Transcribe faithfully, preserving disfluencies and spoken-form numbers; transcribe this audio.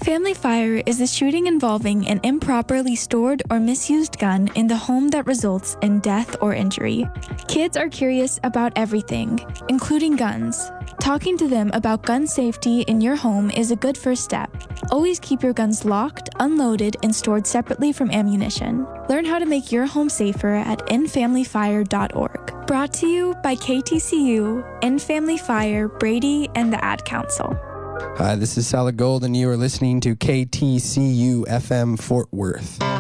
Family fire is a shooting involving an improperly stored or misused gun in the home that results in death or injury. Kids are curious about everything, including guns. Talking to them about gun safety in your home is a good first step. Always keep your guns locked, unloaded, and stored separately from ammunition. Learn how to make your home safer at in family fire dot org. Brought to you by K T C U, In Family Fire, Brady, and the Ad Council. Hi, this is Solid Gold, and you are listening to K T C U F M Fort Worth.